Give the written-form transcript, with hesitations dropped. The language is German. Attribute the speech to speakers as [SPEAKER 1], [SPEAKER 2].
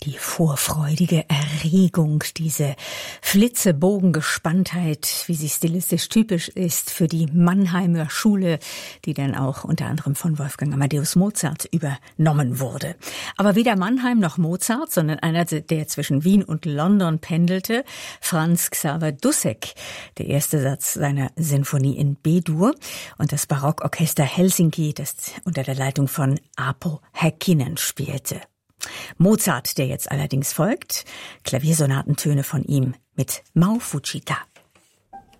[SPEAKER 1] Die vorfreudige Erregung, diese Flitzebogengespanntheit, wie sie stilistisch typisch ist für die Mannheimer Schule, die dann auch unter anderem von Wolfgang Amadeus Mozart übernommen wurde. Aber weder Mannheim noch Mozart, sondern einer, der zwischen Wien und London pendelte, Franz Xaver Dussek, der erste Satz seiner Sinfonie in B-Dur und das Barockorchester Helsinki, das unter der Leitung von Aapo Häkkinen spielte. Mozart, der jetzt allerdings folgt, Klaviersonatentöne von ihm mit Mau Fujita.